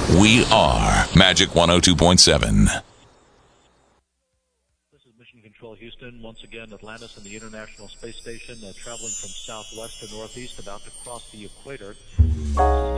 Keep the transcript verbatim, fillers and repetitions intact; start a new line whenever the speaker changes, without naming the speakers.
We are Magic one oh two point seven.
This is Mission Control Houston. Once again, Atlantis and the International Space Station uh, traveling from southwest to northeast, about to cross the equator.